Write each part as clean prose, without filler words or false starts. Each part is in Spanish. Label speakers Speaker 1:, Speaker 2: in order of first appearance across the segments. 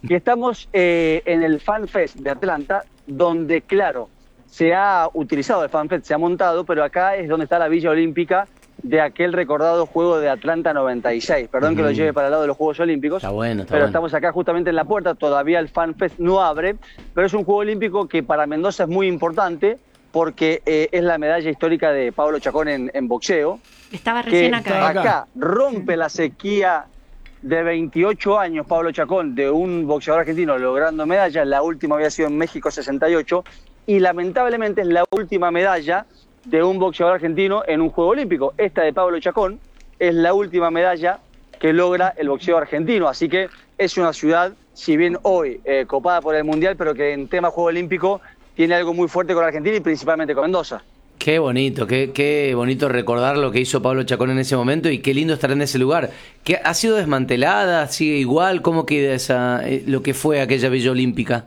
Speaker 1: Y estamos en el Fan Fest de Atlanta, donde, claro, se ha utilizado el Fan Fest, se ha montado, pero acá es donde está la Villa Olímpica de aquel recordado juego de Atlanta 96. Perdón que lo lleve para el lado de los Juegos Olímpicos,
Speaker 2: Está bueno,
Speaker 1: pero estamos acá justamente en la puerta, todavía el Fan Fest no abre, pero es un Juego Olímpico que para Mendoza es muy importante porque es la medalla histórica de Pablo Chacón en boxeo.
Speaker 3: Estaba recién acá.
Speaker 1: Acá rompe la sequía de 28 años Pablo Chacón de un boxeador argentino logrando medallas. La última había sido en México 68 y lamentablemente es la última medalla de un boxeador argentino en un Juego Olímpico. Esta de Pablo Chacón es la última medalla que logra el boxeo argentino, así que es una ciudad, si bien hoy copada por el Mundial, pero que en tema Juego Olímpico tiene algo muy fuerte con Argentina y principalmente con Mendoza.
Speaker 2: Qué bonito, qué bonito recordar lo que hizo Pablo Chacón en ese momento y qué lindo estar en ese lugar. ¿Que ha sido desmantelada? ¿Sigue igual? ¿Cómo queda lo que fue aquella Villa Olímpica?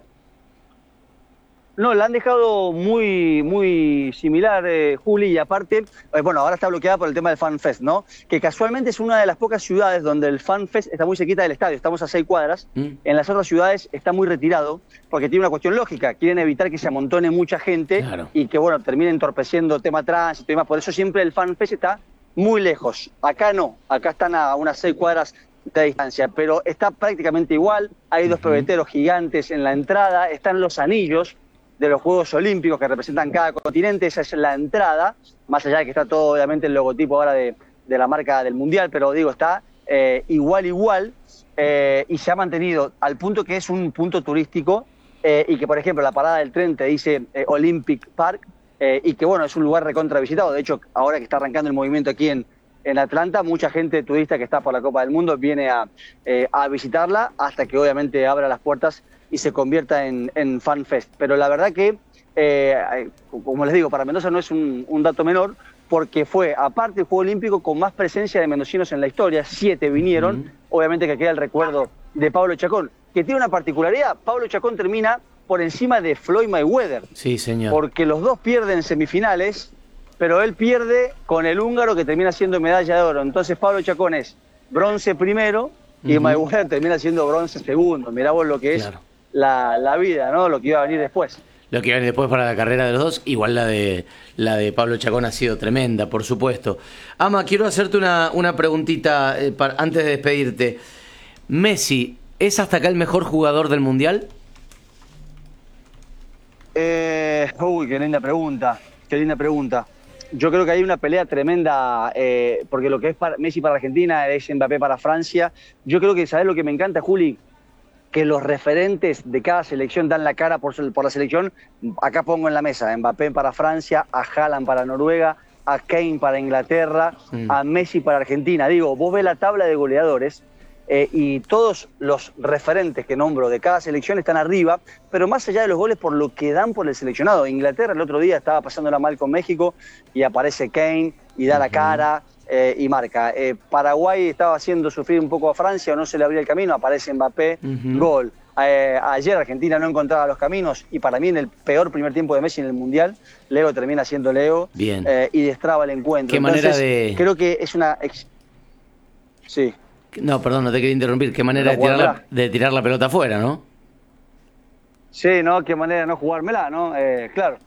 Speaker 1: No, la han dejado muy similar, Juli, y aparte, bueno, ahora está bloqueada por el tema del Fan Fest, ¿no? Que casualmente es una de las pocas ciudades donde el Fan Fest está muy cerquita del estadio, estamos a 6 cuadras. En las otras ciudades está muy retirado, porque tiene una cuestión lógica, quieren evitar que se amontone mucha gente, claro, y que, bueno, termine entorpeciendo tema tránsito y demás, por eso siempre el Fan Fest está muy lejos. Acá no, acá están a unas 6 cuadras de distancia, pero está prácticamente igual, hay dos pebeteros gigantes en la entrada, están los anillos de los Juegos Olímpicos que representan cada continente, esa es la entrada, más allá de que está todo obviamente el logotipo ahora de la marca del Mundial, pero digo, está igual, y se ha mantenido al punto que es un punto turístico y que, por ejemplo, la parada del tren te dice Olympic Park y que, bueno, es un lugar recontra visitado. De hecho, ahora que está arrancando el movimiento aquí en Atlanta, mucha gente turista que está por la Copa del Mundo viene a visitarla hasta que obviamente abra las puertas y se convierta en Fan Fest. Pero la verdad que, como les digo, para Mendoza no es un dato menor, porque fue, aparte del Juego Olímpico, con más presencia de mendocinos en la historia. 7 vinieron, obviamente que queda el recuerdo de Pablo Chacón, que tiene una particularidad. Pablo Chacón termina por encima de Floyd Mayweather.
Speaker 2: Sí, señor.
Speaker 1: Porque los dos pierden semifinales, pero él pierde con el húngaro que termina siendo medalla de oro. Entonces Pablo Chacón es bronce primero y Mayweather termina siendo bronce segundo. Mirá vos lo que es, claro, la vida, ¿no? Lo que iba a venir después.
Speaker 2: Lo que iba a venir después para la carrera de los dos, igual la de Pablo Chacón ha sido tremenda, por supuesto. Ama, quiero hacerte una preguntita antes de despedirte. ¿Messi es hasta acá el mejor jugador del Mundial?
Speaker 1: Uy, qué linda pregunta, qué linda pregunta. Yo creo que hay una pelea tremenda, porque lo que es Messi para Argentina es Mbappé para Francia. Yo creo que, ¿sabés lo que me encanta, Juli? Que los referentes de cada selección dan la cara por la selección. Acá pongo en la mesa Mbappé para Francia, a Haaland para Noruega, a Kane para Inglaterra, a Messi para Argentina. Digo, vos ves la tabla de goleadores y todos los referentes que nombro de cada selección están arriba, pero más allá de los goles, por lo que dan por el seleccionado. Inglaterra el otro día estaba pasándola mal con México y aparece Kane y da la cara y marca. Paraguay estaba haciendo sufrir un poco a Francia o no se le abría el camino, aparece Mbappé, gol. Ayer Argentina no encontraba los caminos y para mí en el peor primer tiempo de Messi en el Mundial, Leo termina siendo Leo.
Speaker 2: Bien.
Speaker 1: Y destraba el encuentro.
Speaker 2: ¿Qué
Speaker 1: Entonces,
Speaker 2: manera de...?
Speaker 1: creo que es una... Sí.
Speaker 2: No, perdón, no te quería interrumpir. ¿Qué manera de tirar la pelota afuera, no?
Speaker 1: Sí, ¿no? Qué manera de no jugármela, ¿no? Claro.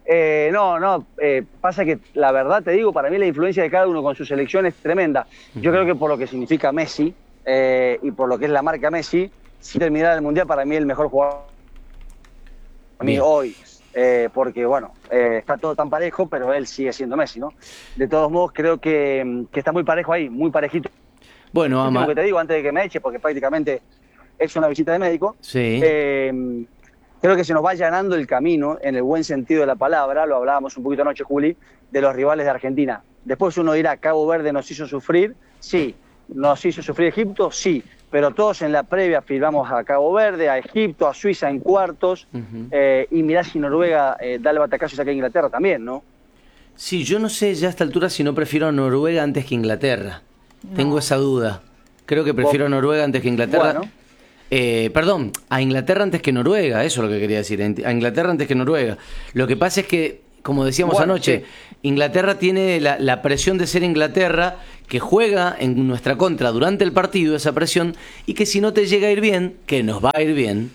Speaker 1: Pasa que la verdad te digo, para mí la influencia de cada uno con su selección es tremenda. Yo creo que por lo que significa Messi y por lo que es la marca Messi, si terminara el Mundial, para mí el mejor jugador para mí hoy. Porque, bueno, está todo tan parejo, pero él sigue siendo Messi, ¿no? De todos modos, creo que está muy parejo ahí, muy parejito.
Speaker 2: Bueno, Ama.
Speaker 1: Lo que te digo antes de que me eche, porque prácticamente es una visita de médico.
Speaker 2: Sí.
Speaker 1: Creo que se nos va allanando el camino, en el buen sentido de la palabra, lo hablábamos un poquito anoche, Juli, de los rivales de Argentina. Después uno dirá, Cabo Verde nos hizo sufrir, sí. Nos hizo sufrir Egipto, sí. Pero todos en la previa firmamos a Cabo Verde, a Egipto, a Suiza en cuartos, y mirá si Noruega da el batacazo y saca a Inglaterra también, ¿no?
Speaker 2: Sí, yo no sé ya a esta altura si no prefiero a Noruega antes que Inglaterra. No. Tengo esa duda. Creo que prefiero a Noruega antes que Inglaterra.
Speaker 1: Bueno.
Speaker 2: Perdón, a Inglaterra antes que Noruega, eso es lo que quería decir. A Inglaterra antes que Noruega. Lo que pasa es que como decíamos
Speaker 1: Bueno,
Speaker 2: anoche,
Speaker 1: sí.
Speaker 2: Inglaterra tiene la presión de ser Inglaterra, que juega en nuestra contra durante el partido esa presión, y que si no te llega a ir bien, que nos va a ir bien,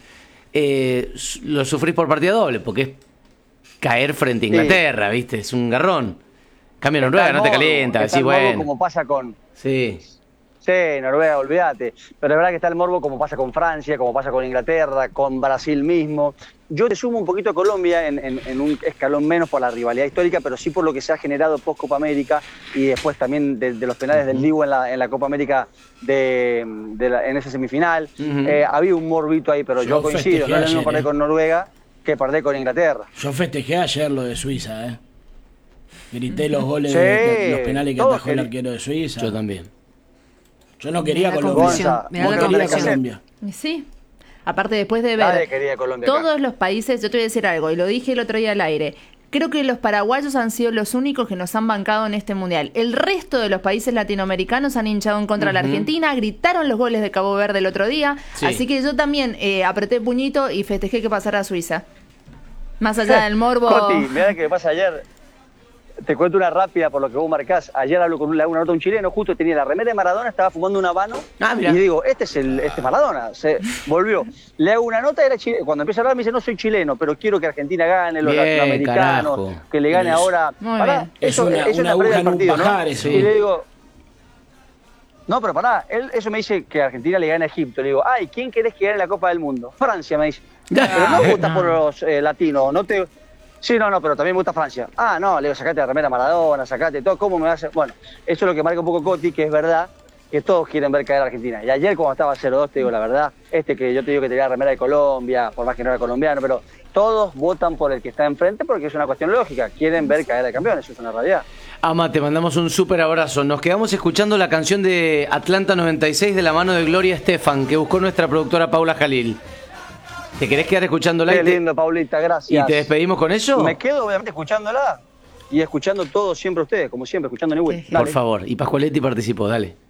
Speaker 2: lo sufrís por partida doble, porque es caer frente a Inglaterra, ¿viste? Es un garrón. Cambio Noruega, no te calienta, decís, bueno.
Speaker 1: Como pasa con...
Speaker 2: Sí.
Speaker 1: Sí, Noruega, olvídate. Pero es verdad que está el morbo como pasa con Francia, como pasa con Inglaterra, con Brasil mismo. Yo te sumo un poquito a Colombia en un escalón menos por la rivalidad histórica, pero sí por lo que se ha generado post Copa América y después también de los penales del Dibu en la Copa América en esa semifinal. Había un morbito ahí, pero yo coincido. No es lo mismo perder con Noruega que perder con Inglaterra.
Speaker 3: Yo festejé ayer lo de Suiza, Grité los goles, los penales que atajó el arquero de Suiza.
Speaker 2: Yo también.
Speaker 3: Yo no quería Colombia.
Speaker 4: No quería Colombia. Sí. Aparte, después de ver todos los países, yo te voy a decir algo, y lo dije el otro día al aire, creo que los paraguayos han sido los únicos que nos han bancado en este mundial. El resto de los países latinoamericanos han hinchado en contra de la Argentina, gritaron los goles de Cabo Verde el otro día, así que yo también apreté puñito y festejé que pasara a Suiza. Más allá del morbo...
Speaker 1: Coti, mirá que pasa ayer... Te cuento una rápida por lo que vos marcás. Ayer le hago una nota a un chileno, justo tenía la remera de Maradona, estaba fumando un habano. Y digo, este es Maradona. Se volvió. Le hago una nota, era chileno. Cuando empieza a hablar me dice, no soy chileno, pero quiero que Argentina gane, los latinoamericanos,
Speaker 2: carajo.
Speaker 1: Que le gane ahora. Pará,
Speaker 3: es una aguja en un pajar, eso.
Speaker 1: Y le digo, no, pero pará, eso me dice que Argentina le gane a Egipto. Le digo, ay, ¿quién querés que gane la Copa del Mundo? Francia, me dice. Pero no votas por los latinos, no te... Sí, no, pero también me gusta Francia. Ah, no, le digo, sacate la remera Maradona, sacate todo, ¿cómo me vas a hacer? Bueno, eso es lo que marca un poco Coti, que es verdad que todos quieren ver caer a Argentina. Y ayer cuando estaba 0-2, te digo la verdad, que yo te digo que tenía la remera de Colombia, por más que no era colombiano, pero todos votan por el que está enfrente porque es una cuestión lógica, quieren ver caer al campeón, eso es una realidad.
Speaker 2: Ama, te mandamos un súper abrazo. Nos quedamos escuchando la canción de Atlanta 96 de la mano de Gloria Estefan, que buscó nuestra productora Paula Jalil. ¿Te querés quedar escuchándola?
Speaker 1: Qué lindo, Paulita, gracias.
Speaker 2: ¿Y te despedimos con eso?
Speaker 1: Me quedo obviamente escuchándola y escuchando todo siempre ustedes, como siempre, escuchando Newell.
Speaker 2: Por favor, y Pascualetti participó, dale.